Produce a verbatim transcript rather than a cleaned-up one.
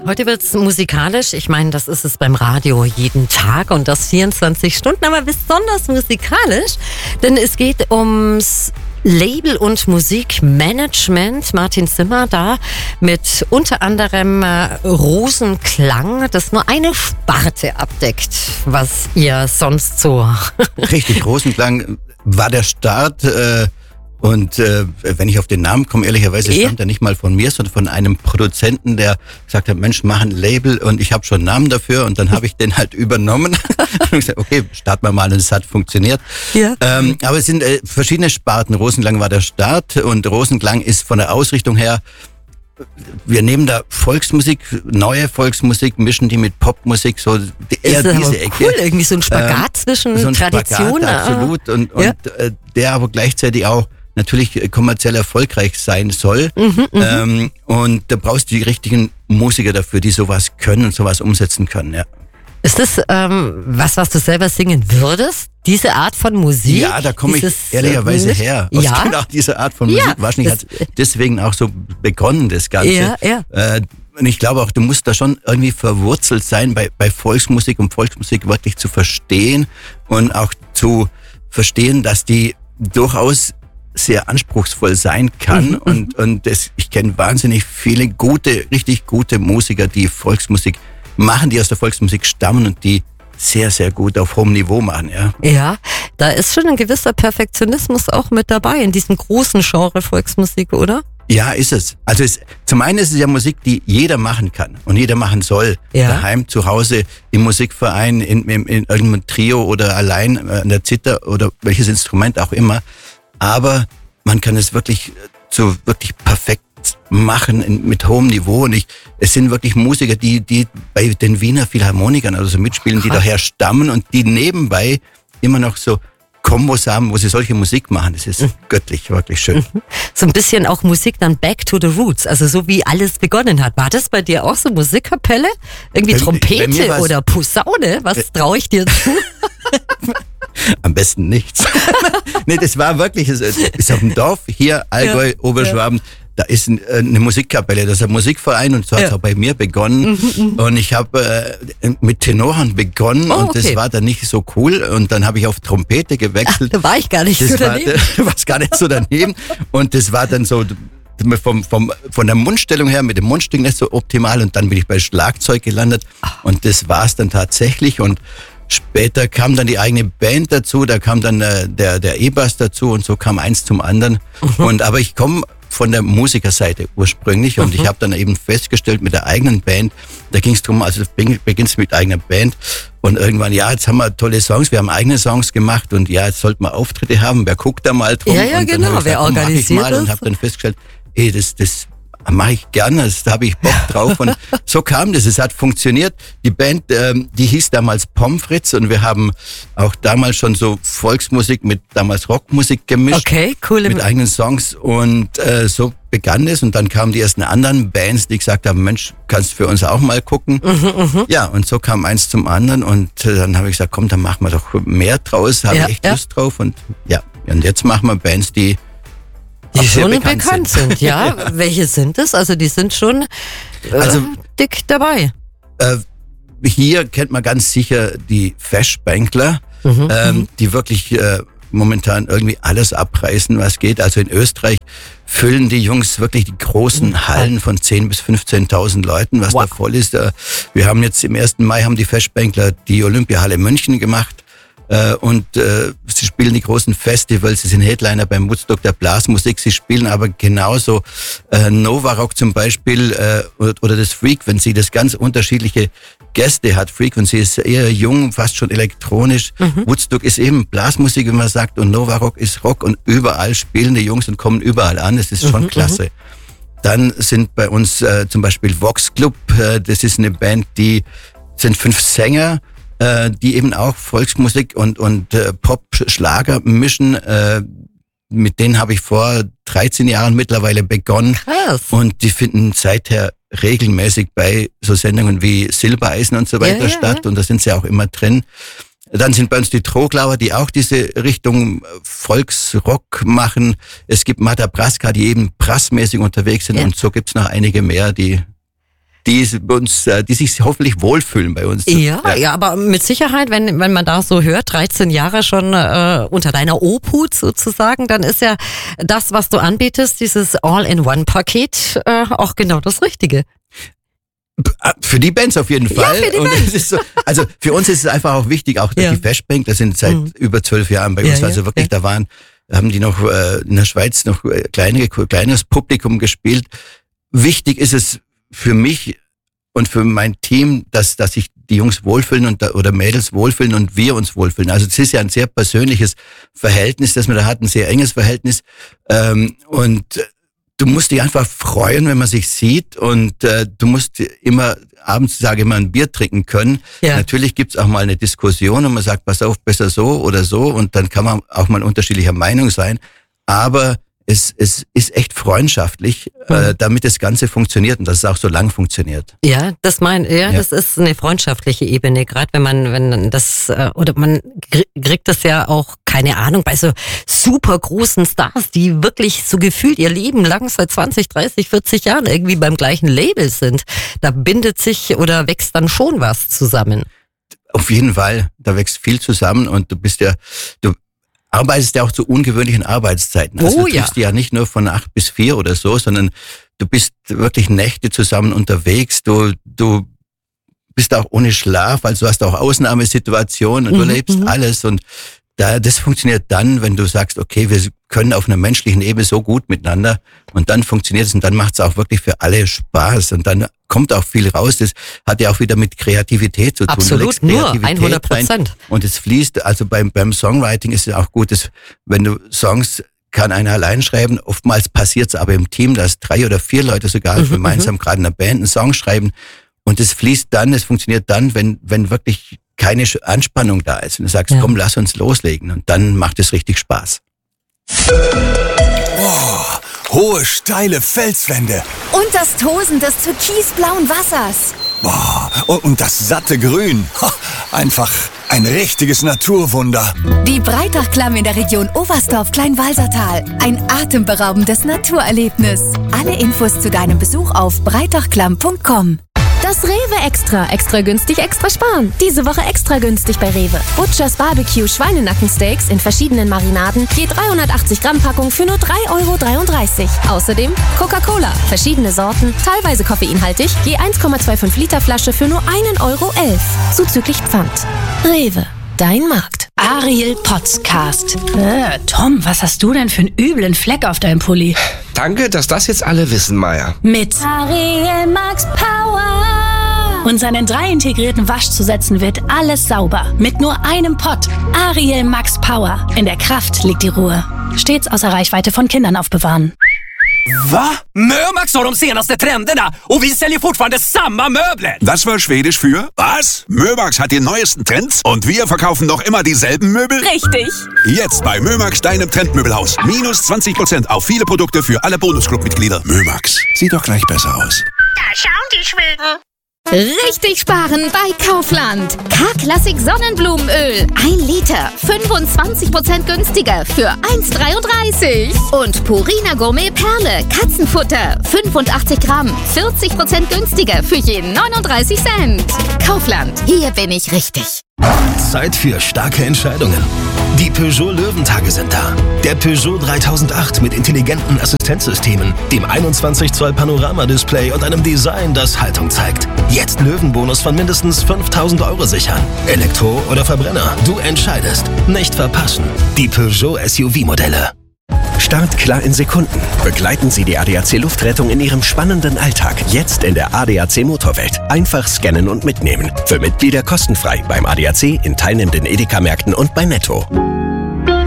Heute wird's musikalisch. Ich meine, das ist es beim Radio jeden Tag und das vierundzwanzig Stunden, aber besonders musikalisch, denn es geht ums Label- und Musikmanagement. Martin Zimmer da mit unter anderem äh, Rosenklang, das nur eine Sparte abdeckt, was ihr sonst so... Richtig, Rosenklang war der Start... Äh Und äh, wenn ich auf den Namen komme, ehrlicherweise stammt er nicht mal von mir, sondern von einem Produzenten, der gesagt hat, Mensch, mach ein Label und ich habe schon einen Namen dafür und dann habe ich den halt übernommen und gesagt, okay, starten wir mal und es hat funktioniert. Ja. Ähm, aber es sind äh, verschiedene Sparten. Rosenklang war der Start und Rosenklang ist von der Ausrichtung her, wir nehmen da Volksmusik, neue Volksmusik, mischen die mit Popmusik, so eher ist diese Ecke. Cool, irgendwie so ein Spagat ähm, zwischen so ein Tradition. Spagat, absolut und, und ja. äh, der aber gleichzeitig auch natürlich kommerziell erfolgreich sein soll. Mhm, ähm, und da brauchst du die richtigen Musiker dafür, die sowas können und sowas umsetzen können, ja. Ist das ähm, was, was du selber singen würdest? Diese Art von Musik? Ja, da komme ich Dieses, ehrlicherweise äh, her. Aus ja? genau dieser Art von Musik. Ja, Wahrscheinlich hat deswegen auch so begonnen, das Ganze. Ja, ja. Äh, und ich glaube auch, du musst da schon irgendwie verwurzelt sein bei, bei Volksmusik, um Volksmusik wirklich zu verstehen und auch zu verstehen, dass die durchaus sehr anspruchsvoll sein kann. Mhm. Und, und das, ich kenne wahnsinnig viele gute, richtig gute Musiker, die Volksmusik machen, die aus der Volksmusik stammen und die sehr, sehr gut auf hohem Niveau machen, ja. Ja, da ist schon ein gewisser Perfektionismus auch mit dabei in diesem großen Genre Volksmusik, oder? Ja, ist es. Also es, zum einen ist es ja Musik, die jeder machen kann und jeder machen soll. Ja. Daheim, zu Hause, im Musikverein, in, in, in irgendeinem Trio oder allein an der Zither oder welches Instrument auch immer. Aber man kann es wirklich so wirklich perfekt machen in, mit hohem Niveau und ich, es sind wirklich Musiker, die die bei den Wiener Philharmonikern oder so mitspielen, die daher stammen und die nebenbei immer noch so Kombos haben, wo sie solche Musik machen. Das ist mhm. göttlich, wirklich schön. So ein bisschen auch Musik dann back to the roots, also so wie alles begonnen hat. War das bei dir auch so Musikkapelle? Irgendwie bei, Trompete bei oder Posaune? Was äh, traue ich dir zu? Am besten nichts. Nee, das war wirklich, es ist auf dem Dorf, hier Allgäu, ja, Oberschwaben, ja. Da ist eine Musikkapelle, das ist ein Musikverein und so hat es ja. auch bei mir begonnen. Mhm, und ich habe äh, mit Tenoren begonnen oh, und okay. das war dann nicht so cool und dann habe ich auf Trompete gewechselt. Ach, da war ich gar nicht das so daneben. War, du warst gar nicht so daneben und das war dann so vom, vom, von der Mundstellung her mit dem Mundstück nicht so optimal und dann bin ich bei Schlagzeug gelandet und das war es dann tatsächlich und später kam dann die eigene Band dazu, da kam dann äh, der der E-Bass dazu und so kam eins zum anderen. Mhm. Und aber ich komme von der Musikerseite ursprünglich und mhm. ich habe dann eben festgestellt mit der eigenen Band, da ging es darum, also beginnst mit eigener Band und irgendwann, ja, jetzt haben wir tolle Songs, wir haben eigene Songs gemacht und ja, jetzt sollten wir Auftritte haben, wer guckt da mal drum? Ja, ja, und genau, gesagt, wer organisiert ich mal das? Und habe dann festgestellt, ey, das, das mache ich gerne, da habe ich Bock drauf und so kam das, es hat funktioniert. Die Band, ähm, die hieß damals Pommes frites und wir haben auch damals schon so Volksmusik mit damals Rockmusik gemischt. Okay, cool. Mit eigenen Songs und äh, so begann es und dann kamen die ersten anderen Bands, die gesagt haben, Mensch, kannst du für uns auch mal gucken? Mhm, ja, und so kam eins zum anderen und äh, dann habe ich gesagt, komm, dann machen wir doch mehr draus, habe ja, ich echt ja. Lust drauf und ja, und jetzt machen wir Bands, die Die schon bekannt, bekannt sind, sind ja. ja. Welche sind es? Also die sind schon äh, also, dick dabei. Äh, hier kennt man ganz sicher die Feschbänkler, mhm. ähm, die wirklich äh, momentan irgendwie alles abreißen, was geht. Also in Österreich füllen die Jungs wirklich die großen Hallen von zehntausend bis fünfzehntausend Leuten, was wow. da voll ist. Wir haben jetzt im ersten Mai haben die Feschbänkler die Olympiahalle München gemacht. Äh, und äh, sie spielen die großen Festivals, sie sind Headliner beim Woodstock der Blasmusik, sie spielen aber genauso äh, Nova Rock zum Beispiel äh, oder, oder das Frequency, das ganz unterschiedliche Gäste hat. Frequency ist eher jung, fast schon elektronisch. Mhm. Woodstock ist eben Blasmusik, wie man sagt, und Nova Rock ist Rock und überall spielen die Jungs und kommen überall an. Das ist schon mhm, klasse. Dann sind bei uns äh, zum Beispiel Vox Club, äh, das ist eine Band, die sind fünf Sänger, die eben auch Volksmusik und und äh, Pop-Schlager mischen. Äh, mit denen habe ich vor dreizehn Jahren mittlerweile begonnen. Krass. Und die finden seither regelmäßig bei so Sendungen wie Silbereisen und so weiter ja, statt. Ja. Und da sind sie auch immer drin. Dann sind bei uns die Troglauer, die auch diese Richtung Volksrock machen. Es gibt Madabraska, die eben brassmäßig unterwegs sind. Ja. Und so gibt's noch einige mehr, die die uns, die sich hoffentlich wohlfühlen bei uns. Ja, ja, ja, aber mit Sicherheit, wenn wenn man da so hört, dreizehn Jahre schon äh, unter deiner Obhut sozusagen, dann ist ja das, was du anbietest, dieses All-in-One-Paket, äh, auch genau das Richtige. Für die Bands auf jeden Fall. Ja, für die und Bands. es ist so, also für uns ist es einfach auch wichtig, auch Ja. die Fashbang, das sind seit Mhm. über zwölf Jahren bei Ja, uns. ja, Also wirklich, ja. da waren, haben die noch äh, in der Schweiz noch äh, kleine, kleines Publikum gespielt. Wichtig ist es für mich und für mein Team, dass dass sich die Jungs wohlfühlen und da, oder Mädels wohlfühlen und wir uns wohlfühlen. Also es ist ja ein sehr persönliches Verhältnis, das man da hat, ein sehr enges Verhältnis. Ähm, und du musst dich einfach freuen, wenn man sich sieht, und äh, du musst immer abends, sage ich mal, ein Bier trinken können. Ja. Natürlich gibt's auch mal eine Diskussion und man sagt, pass auf, besser so oder so, und dann kann man auch mal unterschiedlicher Meinung sein. Aber es, es ist echt freundschaftlich, Mhm. äh, damit das Ganze funktioniert und dass es auch so lang funktioniert. Ja, das mein, ja, Ja. das ist eine freundschaftliche Ebene, gerade wenn man, wenn das, äh, oder man krie- kriegt das ja auch, keine Ahnung, bei so super großen Stars, die wirklich so gefühlt ihr Leben lang seit zwanzig, dreißig, vierzig Jahren irgendwie beim gleichen Label sind. Da bindet sich oder wächst dann schon was zusammen. Auf jeden Fall, da wächst viel zusammen und du bist ja, du arbeitest ja auch zu ungewöhnlichen Arbeitszeiten. Also Oh, du ja. triffst die ja nicht nur von acht bis vier oder so, sondern du bist wirklich Nächte zusammen unterwegs. Du, du bist auch ohne Schlaf, also du hast auch Ausnahmesituationen und du Mhm, lebst mhm. alles, und da, das funktioniert dann, wenn du sagst, okay, wir können auf einer menschlichen Ebene so gut miteinander, und dann funktioniert es und dann macht es auch wirklich für alle Spaß und dann kommt auch viel raus. Das hat ja auch wieder mit Kreativität zu tun. Du Absolut, legst nur Kreativität hundert rein Prozent. und es fließt. Also beim, beim Songwriting ist es auch gut, dass, wenn du Songs, kann einer allein schreiben, oftmals passiert es aber im Team, dass drei oder vier Leute sogar Mhm, gemeinsam gerade in einer Band einen Song schreiben, und es fließt dann, es funktioniert dann, wenn, wenn wirklich keine Sch- Anspannung da ist und du sagst, Ja. komm, lass uns loslegen, und dann macht es richtig Spaß. Hohe, steile Felswände. Und das Tosen des türkisblauen Wassers. Boah, und, und das satte Grün. Ha, einfach ein richtiges Naturwunder. Die Breitachklamm in der Region Oberstdorf-Kleinwalsertal. Ein atemberaubendes Naturerlebnis. Alle Infos zu deinem Besuch auf breitachklamm punkt com. Das Rewe Extra. Extra günstig, extra sparen. Diese Woche extra günstig bei Rewe. Butchers Barbecue Schweinenackensteaks in verschiedenen Marinaden. Je dreihundertachtzig Gramm Packung für nur drei Euro dreiunddreißig. Außerdem Coca-Cola. Verschiedene Sorten, teilweise koffeinhaltig. Je eins Komma fünfundzwanzig Liter Flasche für nur ein Euro elf. Zuzüglich Pfand. Rewe. Dein Markt. Ariel Podcast. Äh, Tom, was hast du denn für einen üblen Fleck auf deinem Pulli? Danke, dass das jetzt alle wissen, Maya. Mit Ariel Max Power. und seinen drei integrierten Waschzusätzen wird alles sauber. Mit nur einem Pott. Ariel Max Power. In der Kraft liegt die Ruhe. Stets außer Reichweite von Kindern aufbewahren. Va? Mömax har de senaste trenderna och vi säljer fortfarande samma möbler. Das war Schwedisch für was? Mömax hat die neuesten Trends und wir verkaufen noch immer dieselben Möbel? Richtig. Jetzt bei Mömax, deinem Trendmöbelhaus. Minus zwanzig Prozent auf viele Produkte für alle Bonusclub-Mitglieder. Mömax, sieht doch gleich besser aus. Da schauen die Schweden. Richtig sparen bei Kaufland. K-Klassik Sonnenblumenöl. Ein Liter. fünfundzwanzig Prozent günstiger für eins dreiunddreißig. Und Purina Gourmet Perle. Katzenfutter. fünfundachtzig Gramm. vierzig Prozent günstiger für je neununddreißig Cent. Kaufland. Hier bin ich richtig. Zeit für starke Entscheidungen. Die Peugeot Löwentage sind da. Der Peugeot dreitausendacht mit intelligenten Assistenzsystemen, dem einundzwanzig Zoll Panoramadisplay und einem Design, das Haltung zeigt. Jetzt Löwenbonus von mindestens fünftausend Euro sichern. Elektro oder Verbrenner, du entscheidest. Nicht verpassen. Die Peugeot S U V-Modelle. Startklar in Sekunden. Begleiten Sie die A D A C Luftrettung in Ihrem spannenden Alltag. Jetzt in der A D A C Motorwelt. Einfach scannen und mitnehmen. Für Mitglieder kostenfrei beim A D A C, in teilnehmenden Edeka-Märkten und bei Netto.